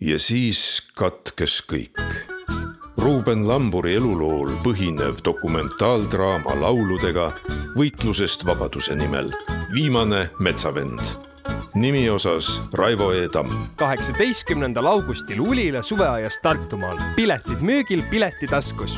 Ja siis katkes kõik. Ruuben Lamburi elulool põhinev dokumentaaldraama lauludega võitlusest vabaduse nimel. Viimane metsavend. Nimi osas Raivo E. Tamm. 18. augustil Ulila suveajas Tartumaal. Piletid müügil, piletitaskus.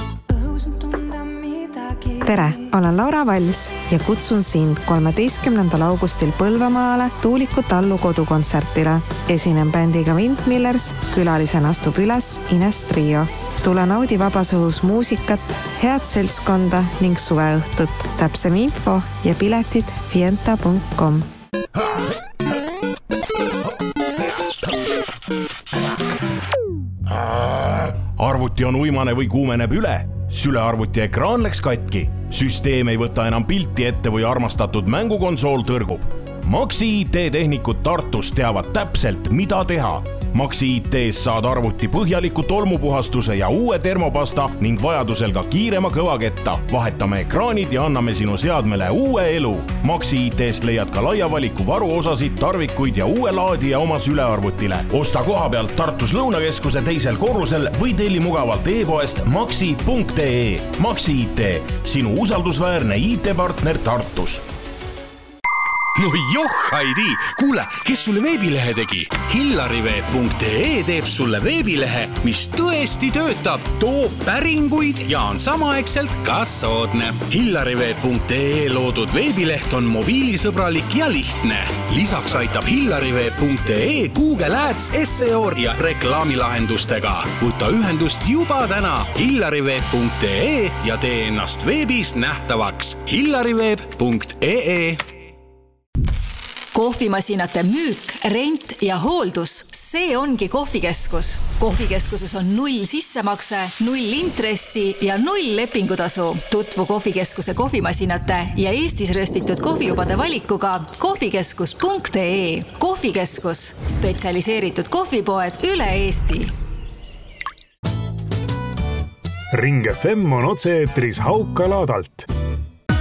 Tere, olen Laura Valls ja kutsun sind 13. augustil Põlvamaale Tuuliku Tallu kodukontsertile. Esinen bändiga Windmillers, külalisena astub üles Ines Trio. Tule naudi vabas õhus muusikat, head seltskonda ning suveõhtut. Täpsem info ja piletid fienta.com. Arvuti on uimane või kuumeneb üle. Sülearvuti ekraan läks katki. Süsteem ei võta enam pilti ette või armastatud mängukonsool tõrgub. Maxi IT-tehnikud Tartus teavad täpselt, mida teha. Maxi IT-s saad arvuti põhjaliku tolmupuhastuse ja uue termopasta ning vajadusel ka kiirema kõvaketta. Vahetame ekraanid ja anname sinu seadmele uue elu. Maxi IT-st leiad ka laia valiku varuosasid, tarvikuid ja uue laadija oma sülearvutile. Osta koha pealt Tartus Lõunakeskuse teisel korrusel või telli mugavalt e-poest maxi.ee. Maxi IT, sinu usaldusväärne IT-partner Tartus. No joh, Heidi! Kuule, kes sulle veebilehe tegi? Hillariveeb.ee teeb sulle veebilehe, mis tõesti töötab, toob päringuid ja on samaaegselt ka soodne. Hillariveeb.ee loodud veebileht on mobiilisõbralik ja lihtne. Lisaks aitab Hillariveeb.ee Google Ads, SEO ja reklaamilahendustega. Võta ühendust juba täna Hillariveeb.ee ja tee ennast veebis nähtavaks. Hillariveeb.ee. Kohvimasinate müük, rent ja hooldus, see ongi kohvikeskus. Kohvikeskuses on 0 sissemakse, 0 intressi ja 0 lepingutasu. Tutvu kohvikeskuse kohvimasinate ja Eestis röstitud kohvijubade valikuga kohvikeskus.ee. Kohvikeskus, spetsialiseeritud kohvipoed üle Eesti. Ring FM on otse-eetris Hauka laadalt.